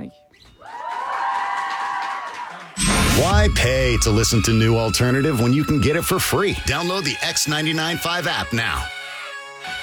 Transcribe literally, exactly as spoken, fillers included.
cinq. Why pay to listen to New Alternative when you can get it for free? Download the X ninety-nine point five app now.